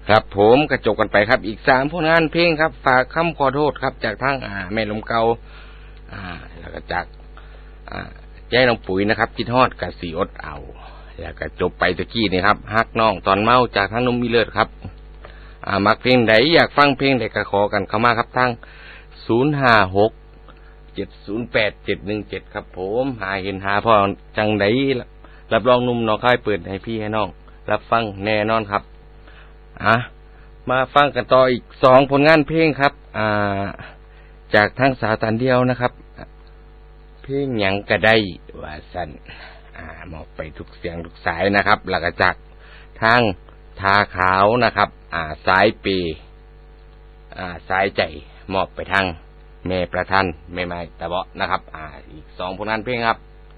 ครับผมกระจกกันไปครับอีก3ผลงานเพลงครับฝากคำขอโทษครับจากทางแม่ลมเก่าแล้วก็จากยายน้องปุ๋ยนะครับคิดฮอดกะสีอดเอาแล้วก็จบไปตะกี้นี่ครับฮักน้องตอนเมาจากทางนุ่มมีเลิศครับมักเพลงใดอยากฟังเพลงใดก็ขอกันเข้ามาครับทาง056708717ครับผมหาเห็นหาพ่อจังไดรับรองนุ่มน้องค่ายเปิดให้พี่ให้น้องรับฟังแน่นอนครับมาฟังกันต่ออีก2ผลงานเพลงครับจากทางสาวตันเดียวนะครับเพลงหยังก็ได้ว่าสั่นมอบไปทุกเสียงทุกสายนะครับแล้วก็จากทางทาขาวนะครับสายเปสายใจมอบไปทางแม่ประทันแม่ไม้ตะเบาะนะครับอีก2ผลงานเพลงครับ